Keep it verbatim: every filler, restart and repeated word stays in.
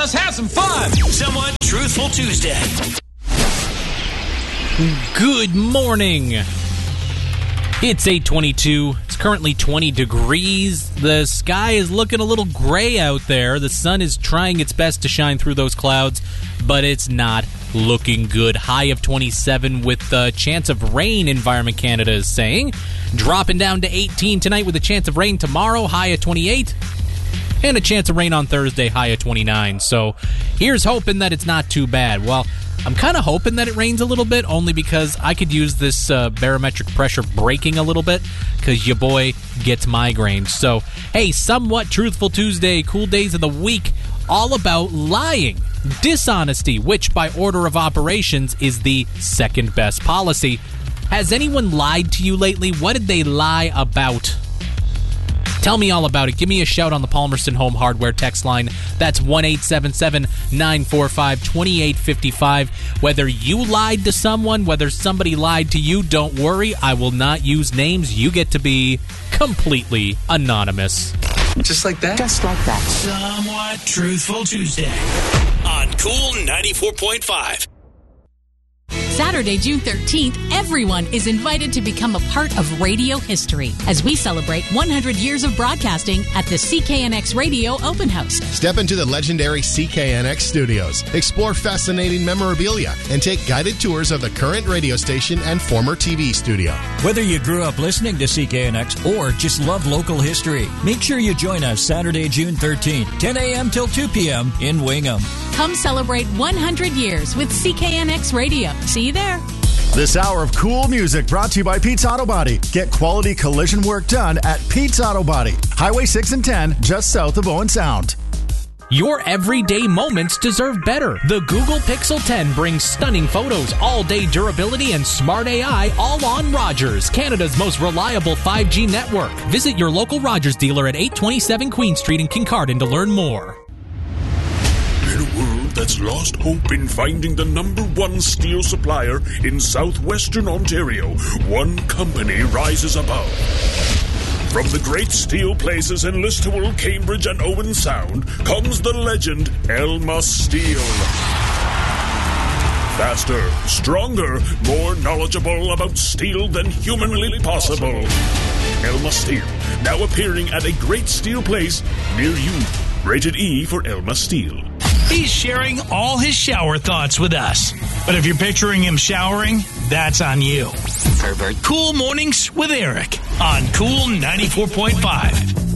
Let's have some fun. Somewhat Truthful Tuesday. Good morning. It's eight twenty-two. It's currently twenty degrees. The sky is looking a little gray out there. The sun is trying its best to shine through those clouds, but it's not looking good. High of twenty-seven with a chance of rain, Environment Canada is saying. Dropping down to eighteen tonight with a chance of rain tomorrow, high of twenty-eight. And a chance of rain on Thursday, high of twenty-nine. So here's hoping that it's not too bad. Well, I'm kind of hoping that it rains a little bit, only because I could use this uh, barometric pressure breaking a little bit, because your boy gets migraines. So, hey, Somewhat Truthful Tuesday, cool days of the week, all about lying, dishonesty, which by order of operations is the second best policy. Has anyone lied to you lately? What did they lie about? Tell me all about it. Give me a shout on the Palmerston Home Hardware text line. That's one eight seven seven, nine four five, two eight five five. Whether you lied to someone, whether somebody lied to you, don't worry. I will not use names. You get to be completely anonymous. Just like that? Just like that. Somewhat Truthful Tuesday on Cool ninety-four point five. Saturday, June thirteenth, everyone is invited to become a part of radio history as we celebrate one hundred years of broadcasting at the C K N X Radio Open House. Step into the legendary C K N X studios, explore fascinating memorabilia, and take guided tours of the current radio station and former T V studio. Whether you grew up listening to C K N X or just love local history, make sure you join us Saturday, June thirteenth, ten a.m. till two p.m. in Wingham. Come celebrate one hundred years with C K N X Radio. See you there. This hour of cool music brought to you by Pete's Auto Body. Get quality collision work done at Pete's Auto Body. Highway six and ten, just south of Owen Sound. Your everyday moments deserve better. The Google Pixel ten brings stunning photos, all-day durability, and smart A I all on Rogers, Canada's most reliable five G network. Visit your local Rogers dealer at eight twenty-seven Queen Street in Kincardine to learn more. In a world that's lost hope in finding the number one steel supplier in southwestern Ontario, one company rises above. From the great steel places in Listowel, Cambridge, and Owen Sound comes the legend Elma Steel. Faster, stronger, more knowledgeable about steel than humanly possible. Elma Steel, now appearing at a great steel place near you. Rated E for Elma Steel. He's sharing all his shower thoughts with us. But if you're picturing him showering, that's on you. Pervert. Cool Mornings with Eric on Cool ninety-four point five.